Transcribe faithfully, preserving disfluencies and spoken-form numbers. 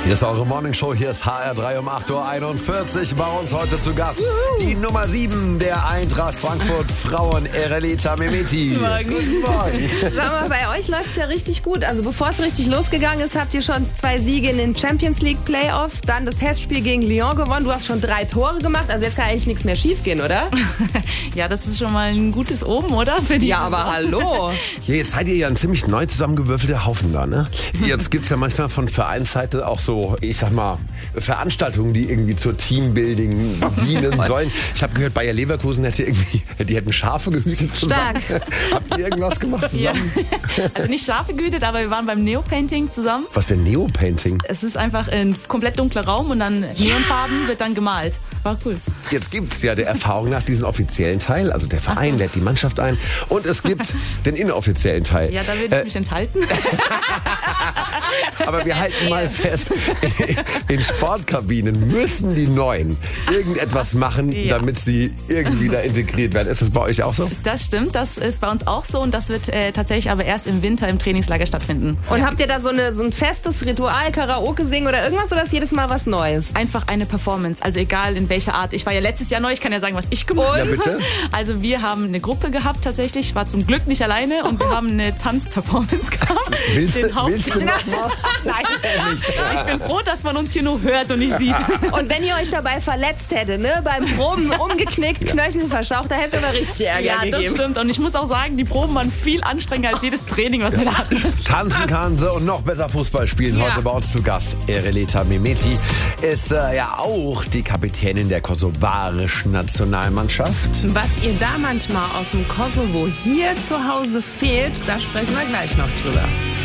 Hier ist eure Morningshow, hier ist H R drei um acht Uhr einundvierzig. Bei uns heute zu Gast die Nummer sieben der Eintracht Frankfurt Frauen, Erelita Mehmeti. Guten Morgen. Sag mal, bei euch läuft es ja richtig gut. Also bevor es richtig losgegangen ist, habt ihr schon zwei Siege in den Champions League Playoffs, dann das Testspiel gegen Lyon gewonnen. Du hast schon drei Tore gemacht, also jetzt kann eigentlich nichts mehr schief gehen, oder? Ja, das ist schon mal ein gutes Oben, oder? Für die Ja, aber hallo. Ja, jetzt seid ihr ja ein ziemlich neu zusammengewürfelter Haufen da, ne? Jetzt gibt es ja manchmal von Vereinsseite auch so, ich sag mal, Veranstaltungen, die irgendwie zur Teambuilding dienen sollen. Ich habe gehört, Bayer Leverkusen hätte irgendwie, die hätten Schafe gehütet zusammen. Stark. Habt ihr irgendwas gemacht zusammen? Ja. Also nicht Schafe gehütet, aber wir waren beim Neopainting zusammen. Was denn Neopainting? Es ist einfach ein komplett dunkler Raum und dann Neonfarben wird dann gemalt. War cool. Jetzt gibt es ja der Erfahrung nach diesen offiziellen Teil, also der Verein Ach so. lädt die Mannschaft ein und es gibt den inoffiziellen Teil. Ja, da würde ich mich enthalten. Aber wir halten mal fest, in Sportkabinen müssen die Neuen irgendetwas machen, Ja. damit sie irgendwie da integriert werden. Ist das bei euch auch so? Das stimmt, das ist bei uns auch so und das wird äh, tatsächlich aber erst im Winter im Trainingslager stattfinden. Und habt ihr da so, eine, so ein festes Ritual, Karaoke singen oder irgendwas, oder ist jedes Mal was Neues? Einfach eine Performance, also egal in welcher Art. Ich war ja letztes Jahr neu, ich kann ja sagen, was ich gemacht habe. Ja, bitte. Also wir haben eine Gruppe gehabt tatsächlich, war zum Glück nicht alleine und wir haben eine Tanzperformance gehabt. Willst Den du, Haupt- willst du noch mal? Nein, ich bin froh, dass man uns hier nur hört und nicht sieht. Und wenn ihr euch dabei verletzt hättet, ne, beim Proben umgeknickt, Knöchel verschaucht, da hätte es aber richtig Ärger Ja, das gegeben. stimmt. Und ich muss auch sagen, die Proben waren viel anstrengender als jedes Training, was wir da hatten. Tanzen kann sie und noch besser Fußball spielen. Ja. Heute bei uns zu Gast. Erelita Mehmeti ist äh, ja auch die Kapitänin der kosovarischen Nationalmannschaft. Was ihr da manchmal aus dem Kosovo hier zu Hause fehlt, da sprechen wir gleich noch drüber.